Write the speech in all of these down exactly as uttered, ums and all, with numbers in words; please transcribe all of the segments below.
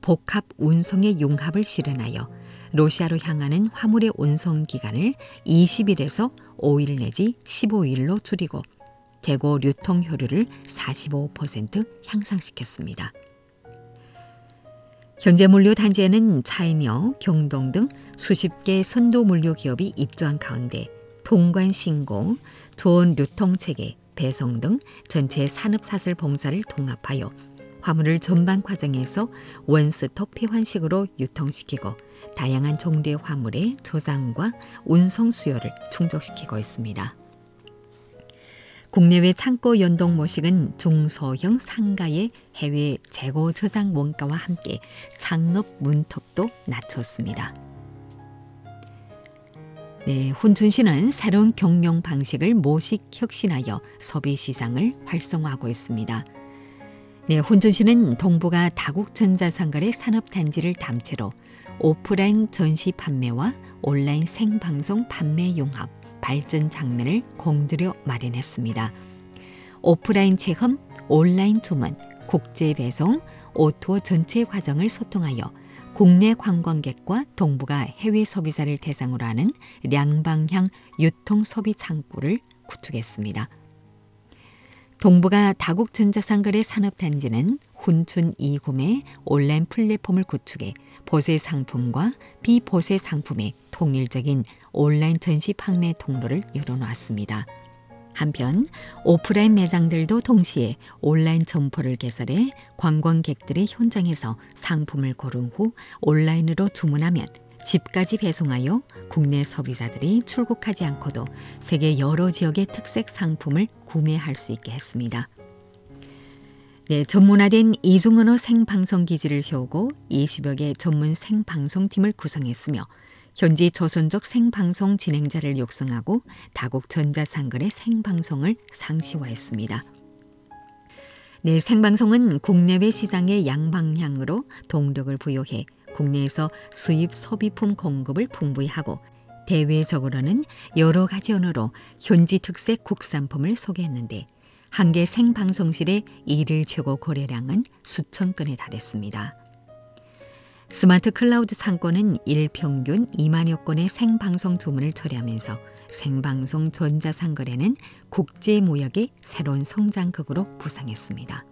복합 운송의 융합을 실현하여 러시아로 향하는 화물의 운송 기간을 이십 일에서 오 일 내지 십오 일로 줄이고 재고 유통 효율을 사십오 퍼센트 향상시켰습니다. 현재 물류 단지에는 차이녀, 경동 등 수십 개 선도 물류 기업이 입주한 가운데 통관 신고, 조언 유통 체계, 배송 등 전체 산업 사슬 봉사를 통합하여 화물을 전방 과정에서 원스톱 피환식으로 유통시키고 다양한 종류의 화물의 저장과 운송 수요를 충족시키고 있습니다. 국내외 창고 연동 모식은 중소형 상가의 해외 재고 저장 원가와 함께 창업 문턱도 낮췄습니다. 네, 훈춘시는 새로운 경영 방식을 모식 혁신하여 소비 시장을 활성화하고 있습니다. 네, 훈춘시는 동부가 다국전자상거래 산업단지를 담채로 오프라인 전시 판매와 온라인 생방송 판매 융합, 발전 장면을 공들여 마련했습니다. 오프라인 체험, 온라인 주문, 국제 배송, 오토 전체 과정을 소통하여 국내 관광객과 동부가 해외 소비자를 대상으로 하는 양방향 유통 소비 창구를 구축했습니다. 동부가 다국전자상거래 산업단지는 훈춘 이구매 온라인 플랫폼을 구축해 보세 상품과 비보세 상품의 통일적인 온라인 전시 판매 통로를 열어놓았습니다. 한편 오프라인 매장들도 동시에 온라인 점포를 개설해 관광객들이 현장에서 상품을 고른 후 온라인으로 주문하면 집까지 배송하여 국내 소비자들이 출국하지 않고도 세계 여러 지역의 특색 상품을 구매할 수 있게 했습니다. 네, 전문화된 이중언어 생방송 기지를 세우고 이십여 개 전문 생방송팀을 구성했으며 현지 조선족 생방송 진행자를 육성하고 다국전자상거래 생방송을 상시화했습니다. 네, 생방송은 국내외 시장의 양방향으로 동력을 부여해 국내에서 수입 소비품 공급을 풍부히 하고 대외적으로는 여러 가지 언어로 현지 특색 국산품을 소개했는데 한 개 생방송실의 일일 최고 거래량은 수천 건에 달했습니다. 스마트 클라우드 창고는 일평균 이만여 건의 생방송 주문을 처리하면서 생방송 전자상거래는 국제무역의 새로운 성장극으로 부상했습니다.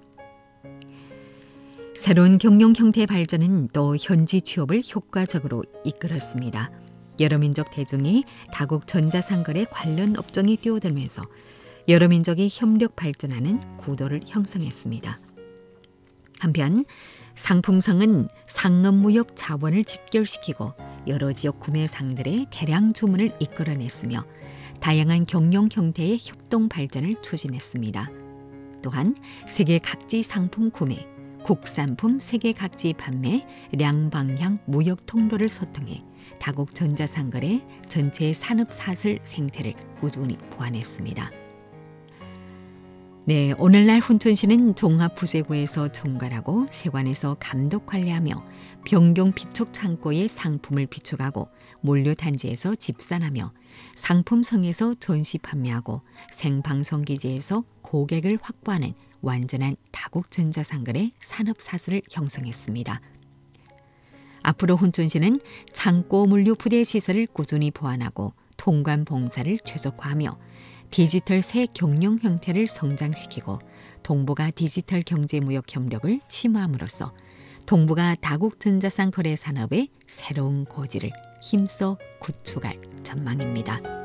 새로운 경영 형태의 발전은 또 현지 취업을 효과적으로 이끌었습니다. 여러 민족 대중이 다국 전자상거래 관련 업종에 뛰어들면서 여러 민족이 협력 발전하는 구도를 형성했습니다. 한편 상품성은 상업무역 자원을 집결시키고 여러 지역 구매상들의 대량 주문을 이끌어냈으며 다양한 경영 형태의 협동 발전을 추진했습니다. 또한 세계 각지 상품 구매, 국산품 세계 각지 판매, 양방향 무역 통로를 소통해 다국 전자상거래 전체 산업 사슬 생태를 꾸준히 보완했습니다. 네, 오늘날 훈춘시는 종합부재구에서 총괄하고 세관에서 감독 관리하며 변경 비축 창고에 상품을 비축하고 물류단지에서 집산하며 상품성에서 전시 판매하고 생방송기지에서 고객을 확보하는 완전한 다국전자상거래 산업사슬을 형성했습니다. 앞으로 훈춘시는 창고 물류 부대 시설을 꾸준히 보완하고 통관 봉사를 최적화하며 디지털 새 경영 형태를 성장시키고 동부가 디지털 경제무역 협력을 심화함으로써 동부가 다국전자상 거래 산업의 새로운 고지를 힘써 구축할 전망입니다.